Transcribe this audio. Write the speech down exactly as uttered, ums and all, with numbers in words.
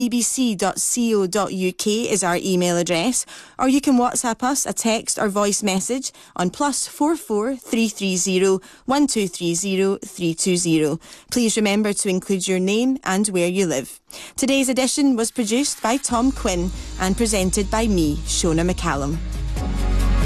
b b c dot co dot u k is our email address, or you can WhatsApp us a text or voice message on plus four four three three zero one two three zero three two zero. Please remember to include your name and where you live. Today's edition was produced by Tom Quinn and presented by me, Shona McCallum.